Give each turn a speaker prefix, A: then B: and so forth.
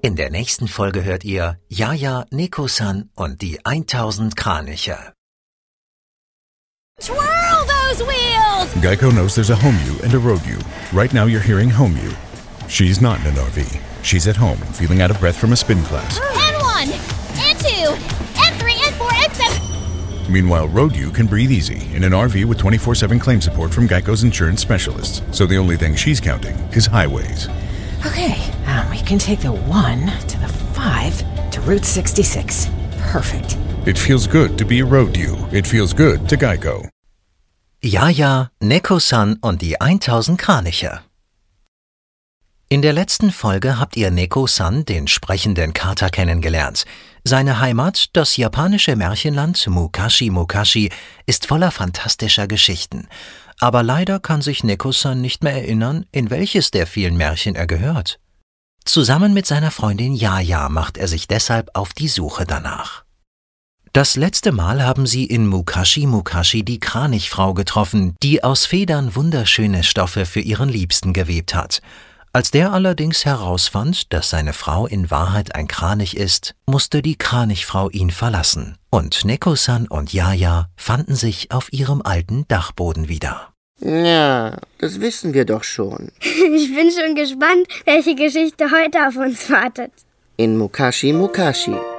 A: In der nächsten Folge hört ihr Jaja, Neko-san und die 1000 Kraniche.
B: Twirl those wheels!
C: Geico knows there's a home you and a road you. Right now you're hearing home you. She's not in an RV. She's at home, feeling out of breath from a spin class.
B: N1, N2, N3, N4, N7.
C: Meanwhile, road you can breathe easy in an RV with 24/7 claim support from Geico's insurance specialists. So the only thing she's counting is highways.
D: Okay, we can take the 1 to the 5 to Route 66. Perfect.
C: It feels good to be a road you. It feels good to Geico.
A: Jaja, Neko-san und die 1000 Kraniche. In der letzten Folge habt ihr Neko-san, den sprechenden Kater, kennengelernt. Seine Heimat, das japanische Märchenland Mukashi Mukashi, ist voller fantastischer Geschichten. Aber leider kann sich Neko-san nicht mehr erinnern, in welches der vielen Märchen er gehört. Zusammen mit seiner Freundin Jaja macht er sich deshalb auf die Suche danach. Das letzte Mal haben sie in Mukashi Mukashi die Kranichfrau getroffen, die aus Federn wunderschöne Stoffe für ihren Liebsten gewebt hat. Als der allerdings herausfand, dass seine Frau in Wahrheit ein Kranich ist, musste die Kranichfrau ihn verlassen. Und Neko-san und Jaja fanden sich auf ihrem alten Dachboden wieder.
E: Ja, das wissen wir doch schon.
F: Ich bin schon gespannt, welche Geschichte heute auf uns wartet.
E: In Mukashi Mukashi.